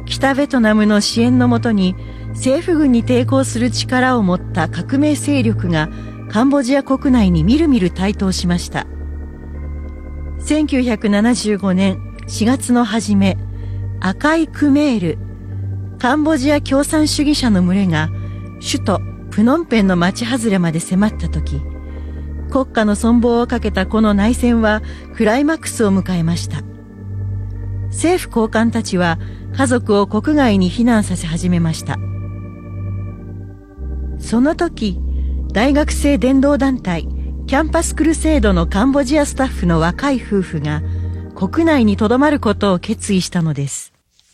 北ベトナムの支援のもとに政府軍に抵抗する力を持った革命勢力がカンボジア国内にみるみる台頭しました。1975年4月の初め、赤いクメール、カンボジア共産主義者の群れが首都プノンペンの町外れまで迫った時、国家の存亡をかけたこの内戦はクライマックスを迎えました。政府高官たちは家族を国外に避難させ始めました。その時、大学生伝道団体キャンパスクルセイドのカンボジアスタッフの若い夫婦が国内に留まることを決意したのです。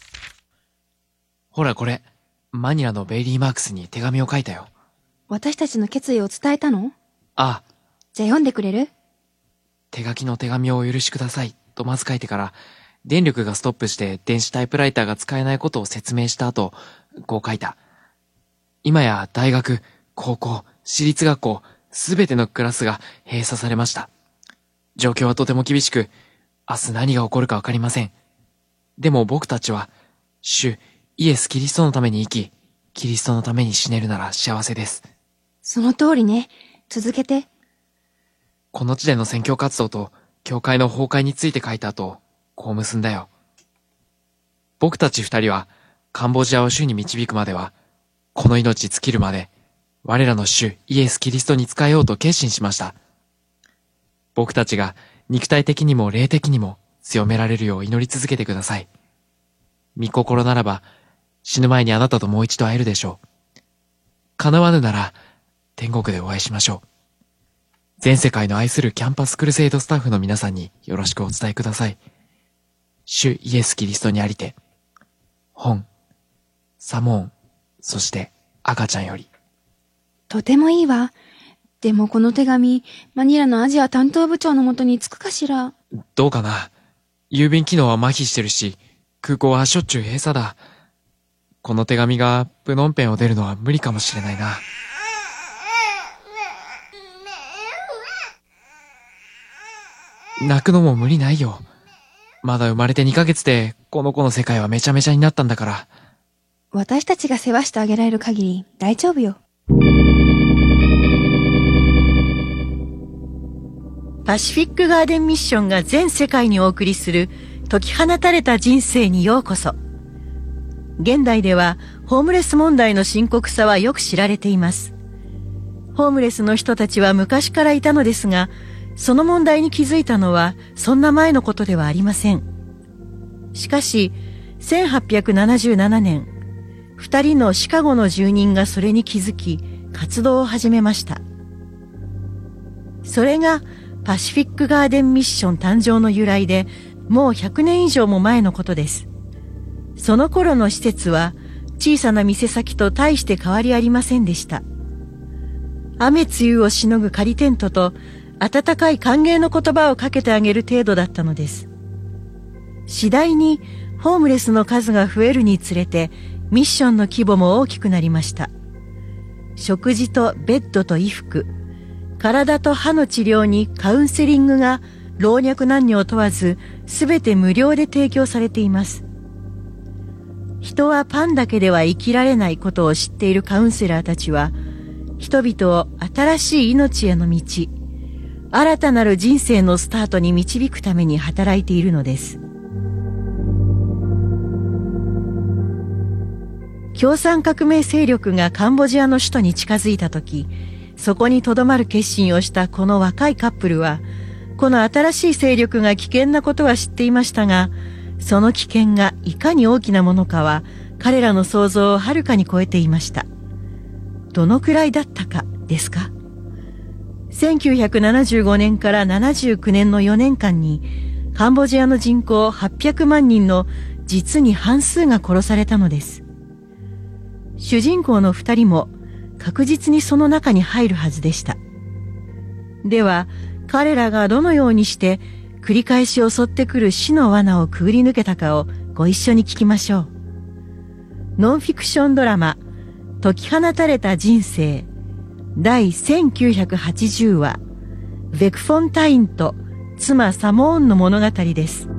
ほらこれ、マニラのベイリーマークスに手紙を書いたよ。 私たちの決意を伝えたの？ ああ。 じゃあ読んでくれる？ 手書きの手紙をお許しくださいとまず書いてから、電力がストップして電子タイプライターが使えないことを説明した後、こう書いた。今や大学、高校、私立学校、すべてのクラスが閉鎖されました。状況はとても厳しく、明日何が起こるかわかりません。でも僕たちは、主イエス・キリストのために生き、キリストのために死ねるなら幸せです。 その通りね。続けて。 この地での宣教活動と、教会の崩壊について書いた後、こう結んだよ。僕たち二人は、カンボジアを主に導くまでは、この命尽きるまで、我らの主イエス・キリストに仕えようと決心しました。僕たちが肉体的にも霊的にも強められるよう祈り続けてください。御心ならば、死ぬ前にあなたともう一度会えるでしょう。叶わぬなら、天国でお会いしましょう。全世界の愛するキャンパスクルセイドスタッフの皆さんによろしくお伝えください。主イエス・キリストにありて、本、サモーン、そして赤ちゃんより。 とてもいいわ。でもこの手紙、マニラのアジア担当部長のもとに着くかしら。 どうかな。郵便機能は麻痺してるし、空港はしょっちゅう閉鎖だ。この手紙がプノンペンを出るのは無理かもしれないな。泣くのも無理ないよ。まだ生まれて2ヶ月で、この子の世界はめちゃめちゃになったんだから。 私たちが世話してあげられる限り大丈夫よ。 パシフィックガーデンミッションが全世界にお送りする解き放たれた人生にようこそ。現代ではホームレス問題の深刻さはよく知られています。ホームレスの人たちは昔からいたのですが、その問題に気づいたのはそんな前のことではありません。しかし、1877年、2人のシカゴの住人がそれに気づき、活動を始めました。それがパシフィックガーデンミッション誕生の由来で、もう100年以上も前のことです。その頃の施設は小さな店先と大して変わりありませんでした。雨露をしのぐ仮テントと温かい歓迎の言葉をかけてあげる程度だったのです。次第にホームレスの数が増えるにつれてミッションの規模も大きくなりました。食事とベッドと衣服、体と歯の治療にカウンセリングが老若男女を問わず全て無料で提供されています。人はパンだけでは生きられないことを知っているカウンセラーたちは、人々を新しい命への道、新たなる人生のスタートに導くために働いているのです。共産革命勢力がカンボジアの首都に近づいたとき、そこに留まる決心をしたこの若いカップルは、この新しい勢力が危険なことは知っていましたが、その危険がいかに大きなものかは彼らの想像をはるかに超えていました。どのくらいだったかですか。1975年から79年の4年間にカンボジアの人口800万人の実に半数が殺されたのです。主人公の2人も確実にその中に入るはずでした。では彼らがどのようにして繰り返し襲ってくる死の罠をくぐり抜けたかをご一緒に聞きましょう。ノンフィクションドラマ解き放たれた人生第1980話ベクフォンタインと妻サモーンの物語です。